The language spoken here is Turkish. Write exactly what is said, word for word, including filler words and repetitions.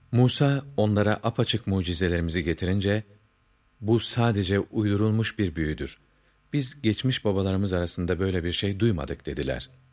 Musa onlara apaçık mucizelerimizi getirince, bu sadece uydurulmuş bir büyüdür. Biz geçmiş babalarımız arasında böyle bir şey duymadık dediler.